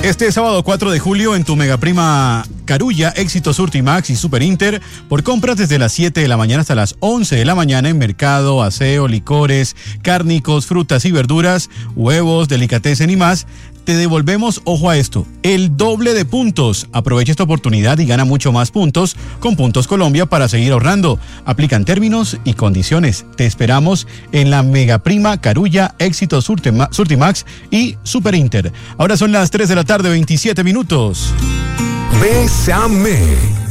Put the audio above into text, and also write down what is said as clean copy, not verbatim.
Este sábado 4 de julio en tu Megaprima Carulla, Éxito Surtimax y Super Inter, por compras desde las 7 de la mañana hasta las 11 de la mañana en mercado, aseo, licores, cárnicos, frutas y verduras, huevos, delicatessen y más, te devolvemos, ojo a esto, el doble de puntos. Aprovecha esta oportunidad y gana mucho más puntos con Puntos Colombia para seguir ahorrando. Aplican términos y condiciones. Te esperamos en la Megaprima Carulla, Éxito Surtimax y Super Inter. Ahora son las 3 de la tarde, 27 minutos. Bésame.